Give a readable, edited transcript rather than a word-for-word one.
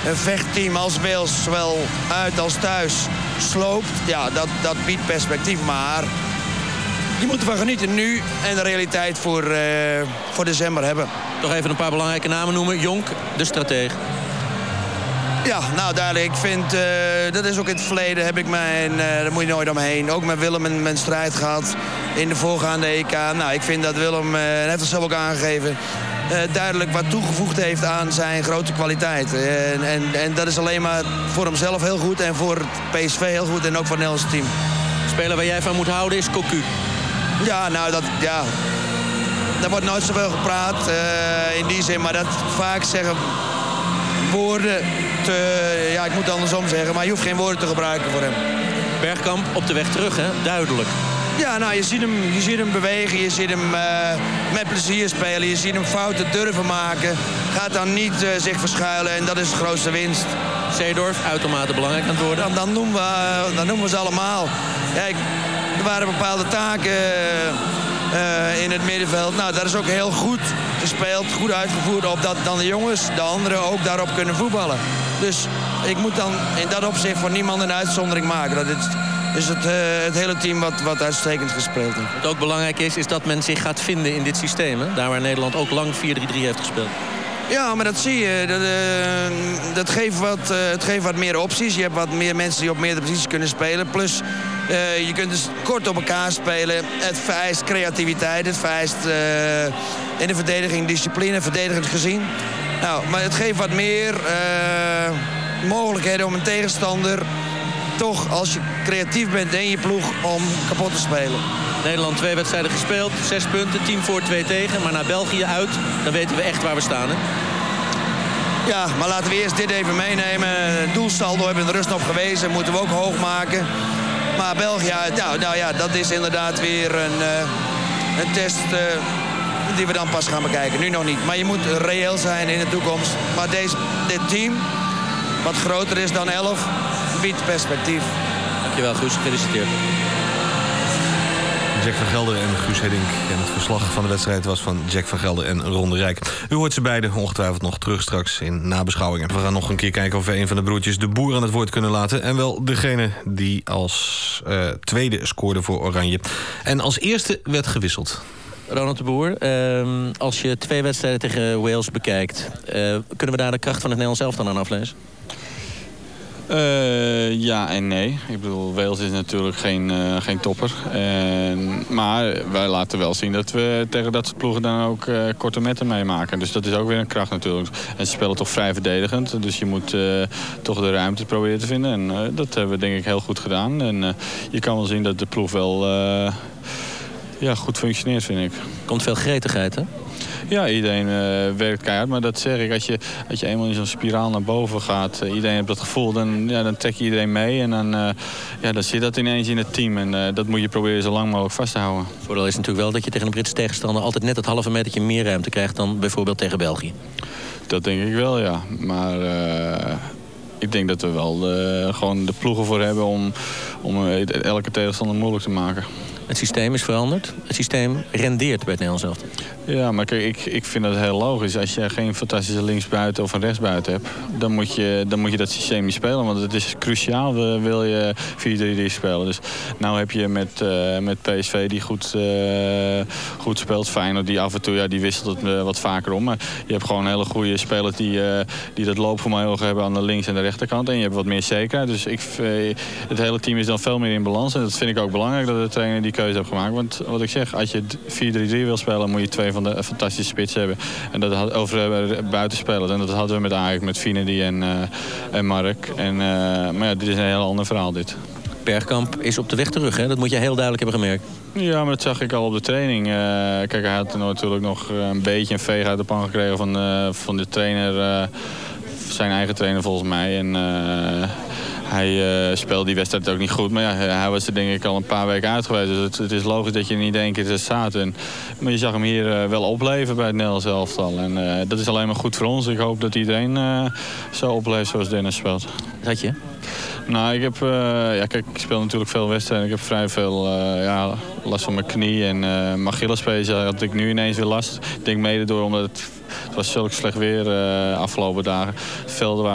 een vechtteam als Wales, zowel uit als thuis, sloopt. Ja, dat biedt perspectief, maar je moet ervan genieten nu en de realiteit voor december hebben. Toch even een paar belangrijke namen noemen. Jonk, de stratege. Ja, nou duidelijk. Ik vind, dat is ook in het verleden, heb ik daar moet je nooit omheen. Ook met Willem mijn strijd gehad in de voorgaande EK. Nou, ik vind dat Willem, hij heeft het zelf ook aangegeven, duidelijk wat toegevoegd heeft aan zijn grote kwaliteit. En dat is alleen maar voor hemzelf heel goed en voor het PSV heel goed en ook voor het Nederlandse team. De speler waar jij van moet houden is Cocu. Ja, nou, daar wordt nooit zoveel gepraat in die zin, maar dat vaak zeggen woorden ja, ik moet het andersom zeggen, maar je hoeft geen woorden te gebruiken voor hem. Bergkamp op de weg terug, hè? Duidelijk. Ja, nou, je ziet hem bewegen, je ziet hem met plezier spelen, je ziet hem fouten durven maken. Gaat dan niet zich verschuilen en dat is de grootste winst. Seedorf, uitermate belangrijk aan het worden. Dan noemen we ze allemaal. Ja, er waren bepaalde taken in het middenveld. Nou, dat is ook heel goed gespeeld, goed uitgevoerd, opdat dan de jongens, de anderen ook daarop kunnen voetballen. Dus ik moet dan in dat opzicht voor niemand een uitzondering maken. Dat is het hele team wat uitstekend gespeeld heeft. Wat ook belangrijk is dat men zich gaat vinden in dit systeem. Hè? Daar waar Nederland ook lang 4-3-3 heeft gespeeld. Ja, maar dat zie je. Dat geeft wat meer opties. Je hebt wat meer mensen die op meerdere posities kunnen spelen. Plus, je kunt dus kort op elkaar spelen. Het vereist creativiteit. Het vereist in de verdediging discipline, verdedigend gezien. Nou, maar het geeft wat meer mogelijkheden om een tegenstander toch, als je creatief bent in je ploeg, om kapot te spelen. Nederland 2 wedstrijden gespeeld, 6 punten, 10 voor, 2 tegen. Maar naar België uit, dan weten we echt waar we staan, hè? Ja, maar laten we eerst dit even meenemen. Doelsaldo hebben we in de rust op gewezen, moeten we ook hoog maken. Maar België uit, nou ja, dat is inderdaad weer een test die we dan pas gaan bekijken. Nu nog niet, maar je moet reëel zijn in de toekomst. Maar dit team, wat groter is dan 11, biedt perspectief. Dankjewel, Guus. Gefeliciteerd. Jack van Gelder en Guus Hiddink. En het verslag van de wedstrijd was van Jack van Gelder en Ron de Rijk. U hoort ze beiden ongetwijfeld nog terug straks in nabeschouwingen. We gaan nog een keer kijken of we een van de broertjes de Boer aan het woord kunnen laten. En wel degene die als tweede scoorde voor Oranje. En als eerste werd gewisseld. Ronald de Boer, als je 2 wedstrijden tegen Wales bekijkt, kunnen we daar de kracht van het Nederlands elftal aan aflezen? Ja en nee. Ik bedoel, Wales is natuurlijk geen topper. Maar wij laten wel zien dat we tegen dat soort ploegen dan ook korte metten meemaken. Dus dat is ook weer een kracht natuurlijk. En ze spelen toch vrij verdedigend. Dus je moet toch de ruimte proberen te vinden. En dat hebben we denk ik heel goed gedaan. En je kan wel zien dat de ploeg wel goed functioneert, vind ik. Komt veel gretigheid, hè? Ja, iedereen werkt keihard, maar dat zeg ik. Als je eenmaal in zo'n spiraal naar boven gaat, iedereen heeft dat gevoel, dan trek je iedereen mee. En dan zit dat ineens in het team. En dat moet je proberen zo lang mogelijk vast te houden. Het voordeel is natuurlijk wel dat je tegen een Britse tegenstander altijd net het halve metertje meer ruimte krijgt dan bijvoorbeeld tegen België. Dat denk ik wel, ja. Maar ik denk dat we wel gewoon de ploegen voor hebben om elke tegenstander moeilijk te maken. Het systeem is veranderd. Het systeem rendeert bij het Nederlands elftal. Ja, maar kijk, ik vind dat heel logisch. Als je geen fantastische linksbuiten of een rechtsbuiten hebt, dan moet je dat systeem niet spelen. Want het is cruciaal, wil je 4-3-3 spelen. Dus nou heb je met PSV die goed speelt. Feyenoord die af en toe, die wisselt het wat vaker om. Maar je hebt gewoon hele goede spelers die dat loopvermogen hebben aan de links- en de rechterkant. En je hebt wat meer zekerheid. Dus het hele team is dan veel meer in balans. En dat vind ik ook belangrijk dat de trainer die keuze heeft gemaakt. Want wat ik zeg, als je 4-3-3 wil spelen, moet je 2 van de fantastische spits hebben. En dat had over buitenspelers. En dat hadden we met Ajax, met Finedy en Mark. Maar ja, dit is een heel ander verhaal, dit. Bergkamp is op de weg terug, hè? Dat moet je heel duidelijk hebben gemerkt. Ja, maar dat zag ik al op de training. Kijk, hij had natuurlijk nog een beetje een veeg uit de pan gekregen van de trainer. Zijn eigen trainer volgens mij. En hij speelde die wedstrijd ook niet goed. Maar ja, hij was er denk ik al een paar weken uit geweest. Dus het is logisch dat je niet één keer er staat. Maar je zag hem hier wel opleven bij het Nederlands elftal. En dat is alleen maar goed voor ons. Ik hoop dat iedereen zo opleeft zoals Dennis speelt. Dat je? Nou, ik speel natuurlijk veel wedstrijden. Ik heb vrij veel last van mijn knie en mijn Achillespees had ik nu ineens weer last. Ik denk mede door omdat het was zulk slecht weer afgelopen dagen. Velden waren